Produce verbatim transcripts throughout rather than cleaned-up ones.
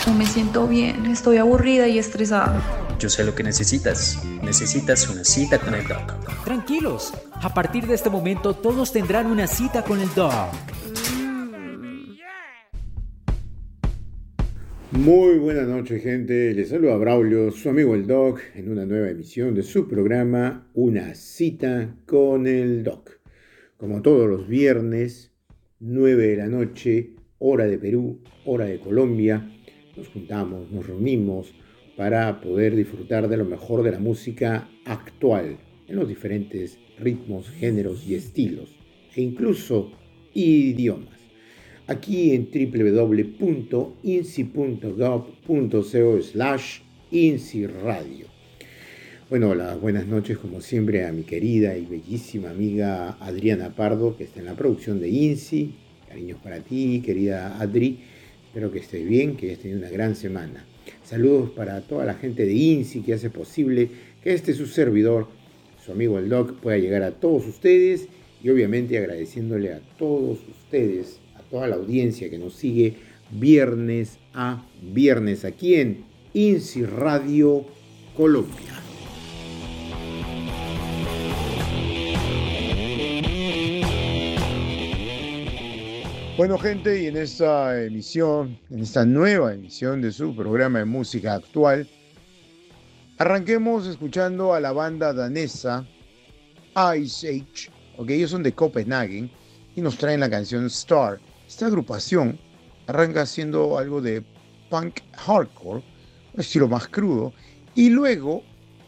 No me siento bien, estoy aburrida y estresada. Yo sé lo que necesitas. Necesitas una cita con el doc. Tranquilos, a partir de este momento todos tendrán una cita con el doc. Muy buenas noches, gente. Les saluda Braulio, su amigo el Doc, en una nueva emisión de su programa Una cita con el Doc. Como todos los viernes, nueve de la noche, hora de Perú, hora de Colombia, nos juntamos, nos reunimos para poder disfrutar de lo mejor de la música actual en los diferentes ritmos, géneros y estilos, e incluso idiomas. Aquí en w w w punto i n s i punto gov punto co slash insi radio. Bueno, las buenas noches como siempre a mi querida y bellísima amiga Adriana Pardo, que está en la producción de INSI. Cariños para ti, querida Adri. Espero que estés bien, que hayas tenido una gran semana. Saludos para toda la gente de INSI que hace posible que este su servidor, su amigo el Doc, pueda llegar a todos ustedes, y obviamente agradeciéndole a todos ustedes, toda la audiencia que nos sigue viernes a viernes aquí en INSI Radio Colombia. Bueno, gente, y en esta emisión, en esta nueva emisión de su programa de música actual, arranquemos escuchando a la banda danesa Ice Age, ok, ellos son de Copenhague y nos traen la canción Star. Esta agrupación arranca haciendo algo de punk hardcore, un estilo más crudo, y luego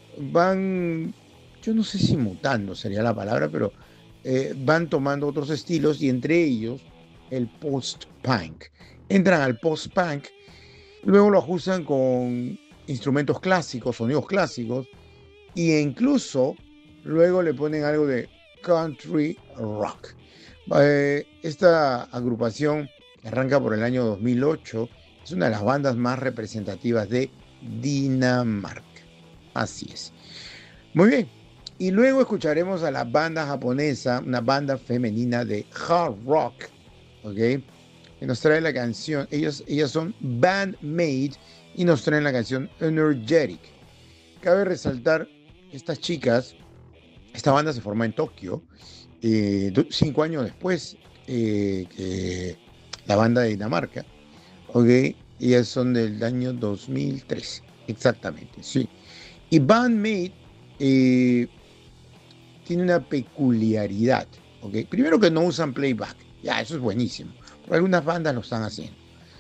van, yo no sé si mutando sería la palabra, pero eh, van tomando otros estilos, y entre ellos el post-punk. Entran al post-punk, luego lo ajustan con instrumentos clásicos, sonidos clásicos, e incluso luego le ponen algo de country rock. Eh, esta agrupación, que arranca por el año dos mil ocho, es una de las bandas más representativas de Dinamarca. Así es. Muy bien. Y luego escucharemos a la banda japonesa, una banda femenina de hard rock, ¿ok? Que nos trae la canción, ellos, ellas son Band-Maid, y nos traen la canción Energetic. Cabe resaltar, estas chicas, esta banda se formó en Tokio, Eh, cinco años después eh, que la banda de Dinamarca, ok, ellas son del año dos mil tres, exactamente, sí. Y Band-Maid eh, tiene una peculiaridad, ok. Primero que no usan playback, ya, eso es buenísimo, porque algunas bandas lo están haciendo.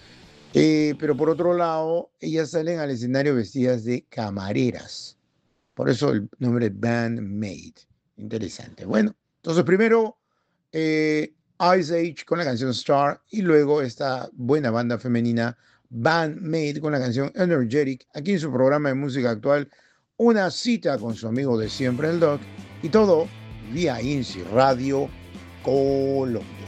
Eh, pero por otro lado, ellas salen al escenario vestidas de camareras, por eso el nombre Band-Maid. Interesante. Bueno, entonces primero eh, Ice Age con la canción Star, y luego esta buena banda femenina Band-Maid con la canción Energetic, aquí en su programa de música actual, Una cita con su amigo de siempre el Doc, y todo vía INSI Radio Colombia.